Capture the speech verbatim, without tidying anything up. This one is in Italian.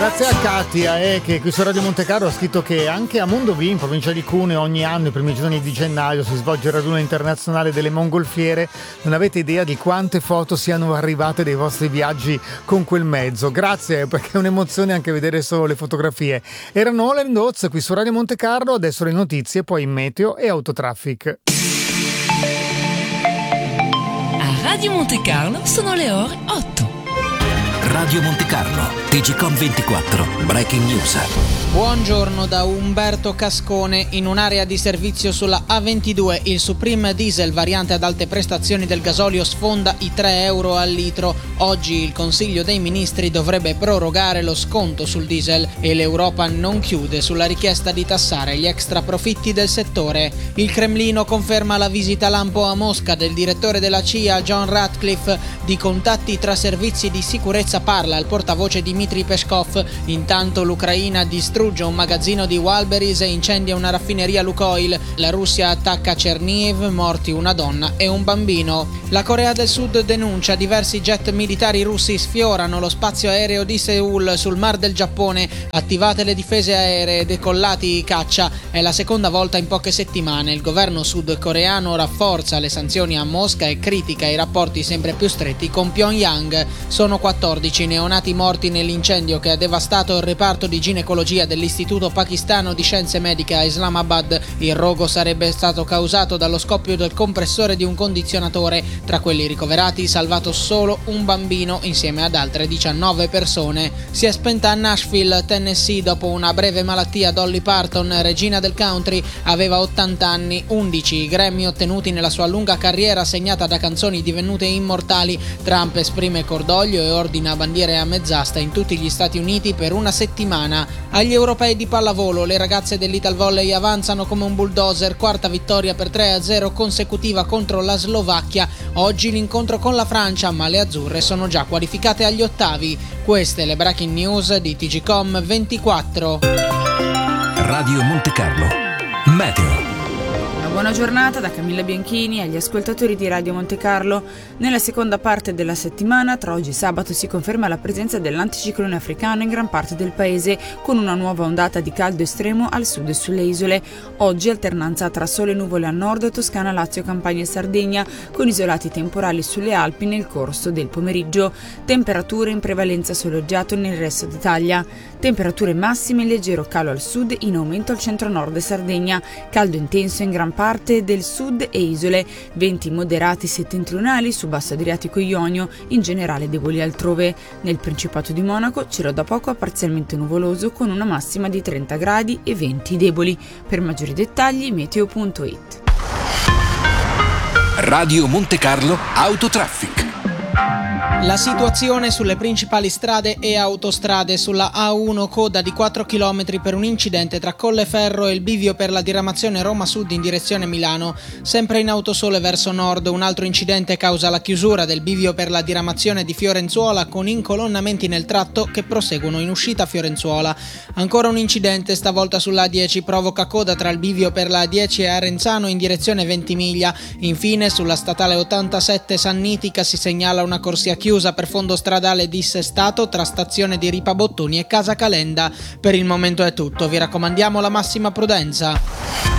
Grazie a Katia eh, che qui su Radio Monte Carlo ha scritto che anche a Mondovì, in provincia di Cuneo, ogni anno i primi giorni di gennaio si svolge il raduno internazionale delle mongolfiere. Non avete idea di quante foto siano arrivate dei vostri viaggi con quel mezzo. Grazie, perché è un'emozione anche vedere solo le fotografie. Erano All and Oates qui su Radio Monte Carlo, adesso le notizie, poi meteo e autotraffic. A Radio Monte Carlo sono le ore otto. Radio Monte Carlo, T G Com ventiquattro, Breaking News. Buongiorno da Umberto Cascone. In un'area di servizio sulla A ventidue il Supreme Diesel variante ad alte prestazioni del gasolio sfonda i tre euro al litro. Oggi il Consiglio dei Ministri dovrebbe prorogare lo sconto sul diesel e l'Europa non chiude sulla richiesta di tassare gli extra profitti del settore. Il Cremlino conferma la visita lampo a Mosca del direttore della C I A John Ratcliffe. Di contatti tra servizi di sicurezza parla il portavoce Dmitry Peskov. Intanto l'Ucraina distrugge un magazzino di Walberis e incendia una raffineria Lukoil. La Russia attacca Chernihiv, morti una donna e un bambino. La Corea del Sud denuncia diversi jet militari russi sfiorano lo spazio aereo di Seoul sul Mar del Giappone. Attivate le difese aeree, decollati i caccia. È la seconda volta in poche settimane. Il governo sudcoreano rafforza le sanzioni a Mosca e critica i rapporti sempre più stretti con Pyongyang. Sono quattordici neonati morti nell'incendio che ha devastato il reparto di ginecologia dell'Istituto Pakistano di Scienze Mediche a Islamabad. Il rogo sarebbe stato causato dallo scoppio del compressore di un condizionatore. Tra quelli ricoverati salvato solo un bambino insieme ad altre diciannove persone. Si è spenta a Nashville, Tennessee, dopo una breve malattia. Dolly Parton, regina del country, aveva ottanta anni, undici i Grammy ottenuti nella sua lunga carriera segnata da canzoni divenute immortali. Trump esprime cordoglio e ordina bandiere a mezz'asta in tutti gli Stati Uniti per una settimana. Agli europei di pallavolo le ragazze dell'Italvolley avanzano come un bulldozer, quarta vittoria per tre a zero consecutiva contro la Slovacchia. Oggi l'incontro con la Francia, ma le azzurre sono già qualificate agli ottavi. Queste le breaking news di T G Com ventiquattro. Radio Monte Carlo, meteo. Buona giornata da Camilla Bianchini agli ascoltatori di Radio Monte Carlo. Nella seconda parte della settimana, tra oggi e sabato, si conferma la presenza dell'anticiclone africano in gran parte del paese, con una nuova ondata di caldo estremo al sud e sulle isole. Oggi alternanza tra sole e nuvole a nord, Toscana, Lazio, Campania e Sardegna, con isolati temporali sulle Alpi nel corso del pomeriggio. Temperature in prevalenza soleggiato nel resto d'Italia. Temperature massime in leggero calo al sud, in aumento al centro-nord e Sardegna. Caldo intenso in gran parte del sud e isole, venti moderati settentrionali su basso Adriatico e Ionio, in generale deboli altrove. Nel Principato di Monaco cielo da poco a parzialmente nuvoloso con una massima di trenta gradi e venti deboli. Per maggiori dettagli meteo punto it. Radio Monte Carlo Autotraffic. La situazione sulle principali strade e autostrade. Sulla A uno coda di quattro chilometri per un incidente tra Colleferro e il bivio per la diramazione Roma Sud in direzione Milano. Sempre in autosole verso nord un altro incidente causa la chiusura del bivio per la diramazione di Fiorenzuola con incolonnamenti nel tratto che proseguono in uscita Fiorenzuola. Ancora un incidente, stavolta sulla A dieci, provoca coda tra il bivio per la A dieci e Arenzano in direzione Ventimiglia. Infine sulla statale ottantasette Sannitica si segnala una corsia chiusa per fondo stradale dissestato tra stazione di Ripabottoni e Casa Calenda. Per il momento è tutto, vi raccomandiamo la massima prudenza.